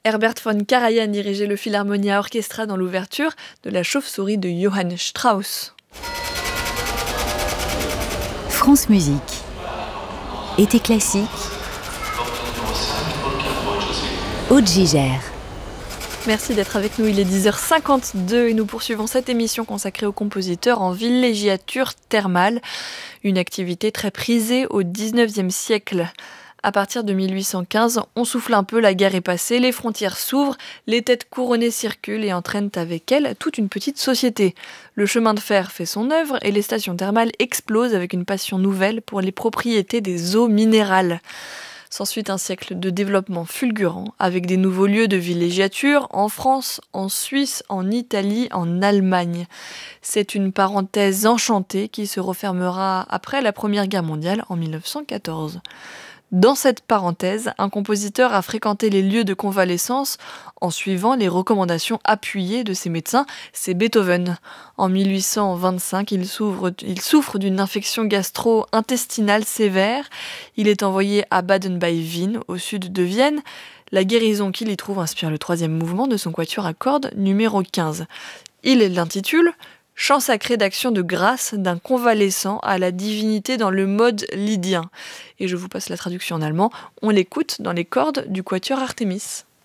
Herbert von Karajan dirigeait le Philharmonia Orchestra dans l'ouverture de La Chauve-souris de Johann Strauss. France Musique. Été classique. Aude Gigère. Merci d'être avec nous, il est 10h52 et nous poursuivons cette émission consacrée aux compositeurs en villégiature thermale, une activité très prisée au 19e siècle. À partir de 1815, on souffle un peu, la guerre est passée, les frontières s'ouvrent, les têtes couronnées circulent et entraînent avec elles toute une petite société. Le chemin de fer fait son œuvre et les stations thermales explosent avec une passion nouvelle pour les propriétés des eaux minérales. S'ensuit un siècle de développement fulgurant, avec des nouveaux lieux de villégiature en France, en Suisse, en Italie, en Allemagne. C'est une parenthèse enchantée qui se refermera après la Première Guerre mondiale en 1914. Dans cette parenthèse, un compositeur a fréquenté les lieux de convalescence en suivant les recommandations appuyées de ses médecins, c'est Beethoven. En 1825, il souffre d'une infection gastro-intestinale sévère. Il est envoyé à Baden-bei-Wien, au sud de Vienne. La guérison qu'il y trouve inspire le 3e mouvement de son quatuor à cordes numéro 15. Il l'intitule « Chant sacré d'action de grâce d'un convalescent à la divinité dans le mode lydien ». Et je vous passe la traduction en allemand, on l'écoute dans les cordes du quatuor Artémis.